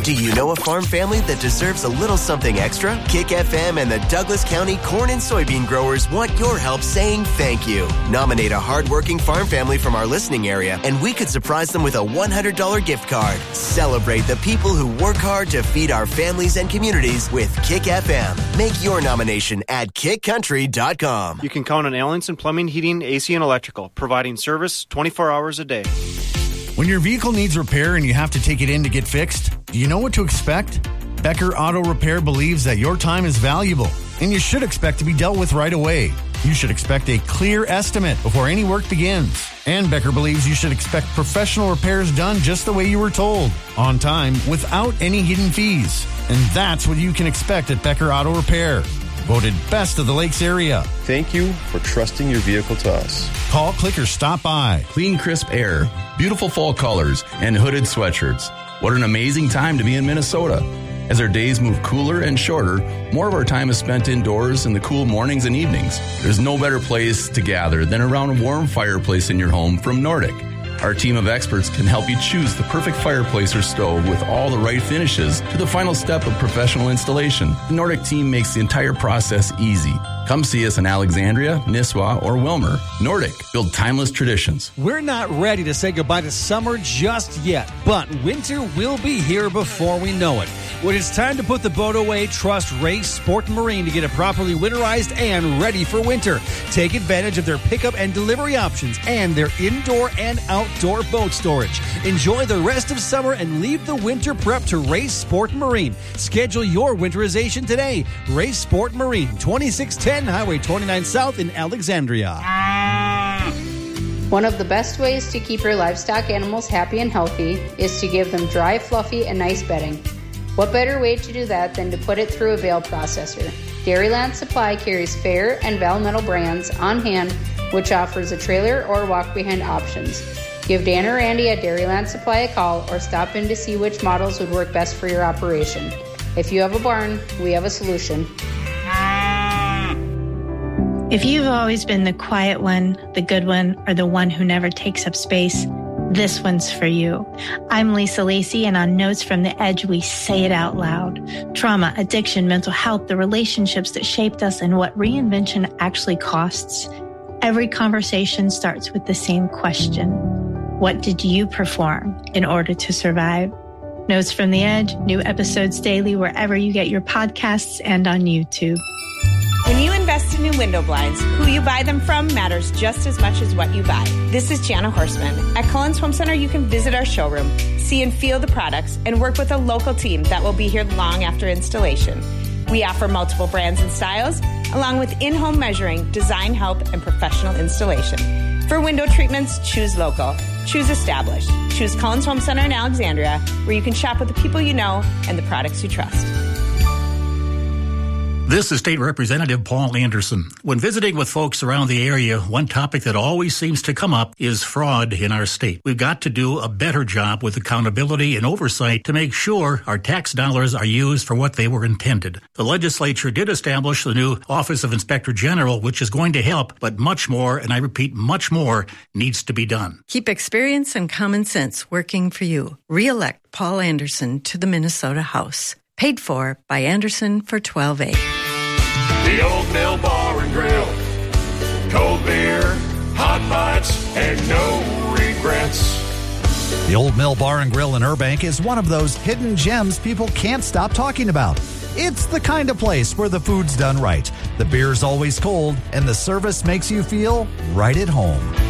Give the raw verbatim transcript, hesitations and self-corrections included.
Do you know a farm family that deserves a little something extra? Kick F M and the Douglas County corn and soybean growers want your help saying thank you. Nominate a hardworking farm family from our listening area, and we could surprise them with a one hundred dollars gift card. Celebrate the people who work hard to feed our families and communities with Kick F M. Make your nomination at kick country dot com. You can count on Allenson Plumbing, Heating, A C, and Electrical, providing service twenty-four hours a day. When your vehicle needs repair and you have to take it in to get fixed, do you know what to expect? Becker Auto Repair believes that your time is valuable, and you should expect to be dealt with right away. You should expect a clear estimate before any work begins. And Becker believes you should expect professional repairs done just the way you were told, on time, without any hidden fees. And that's what you can expect at Becker Auto Repair. Voted best of the Lakes area. Thank you for trusting your vehicle to us. Call, click, or stop by. Clean, crisp air, beautiful fall colors, and hooded sweatshirts. What an amazing time to be in Minnesota. As our days move cooler and shorter, more of our time is spent indoors in the cool mornings and evenings. There's no better place to gather than around a warm fireplace in your home from Nordic. Our team of experts can help you choose the perfect fireplace or stove with all the right finishes to the final step of professional installation. The Nordic team makes the entire process easy. Come see us in Alexandria, Nisswa, or Wilmer. Nordic, build timeless traditions. We're not ready to say goodbye to summer just yet, but winter will be here before we know it. When it's time to put the boat away, trust Race Sport and Marine to get it properly winterized and ready for winter. Take advantage of their pickup and delivery options and their indoor and outdoor boat storage. Enjoy the rest of summer and leave the winter prep to Race Sport and Marine. Schedule your winterization today. Race Sport and Marine, twenty-six ten Highway twenty-nine South in Alexandria. One of the best ways to keep your livestock animals happy and healthy is to give them dry, fluffy, and nice bedding. What better way to do that than to put it through a bale processor? Dairyland Supply carries Fair and Valmetal brands on hand, which offers a trailer or walk-behind options. Give Dan or Randy at Dairyland Supply a call or stop in to see which models would work best for your operation. If you have a barn, we have a solution. If you've always been the quiet one, the good one, or the one who never takes up space, this one's for you. I'm Lisa Lacey, and on Notes from the Edge, we say it out loud. Trauma, addiction, mental health, the relationships that shaped us, and what reinvention actually costs. Every conversation starts with the same question. What did you perform in order to survive? Notes from the Edge, new episodes daily wherever you get your podcasts and on YouTube. When you invest in new window blinds, who you buy them from matters just as much as what you buy. This is Jana Horstman. At Cullen's Home Center, you can visit our showroom, see and feel the products, and work with a local team that will be here long after installation. We offer multiple brands and styles, along with in-home measuring, design help, and professional installation. For window treatments, choose local. Choose established. Choose Cullen's Home Center in Alexandria, where you can shop with the people you know and the products you trust. This is State Representative Paul Anderson. When visiting with folks around the area, one topic that always seems to come up is fraud in our state. We've got to do a better job with accountability and oversight to make sure our tax dollars are used for what they were intended. The legislature did establish the new Office of Inspector General, which is going to help, but much more, and I repeat, much more, needs to be done. Keep experience and common sense working for you. Re-elect Paul Anderson to the Minnesota House. Paid for by Anderson for twelve A. The Old Mill Bar and Grill. Cold beer, hot bites, and no regrets. The Old Mill Bar and Grill in Burbank is one of those hidden gems people can't stop talking about. It's the kind of place where the food's done right, the beer's always cold, and the service makes you feel right at home.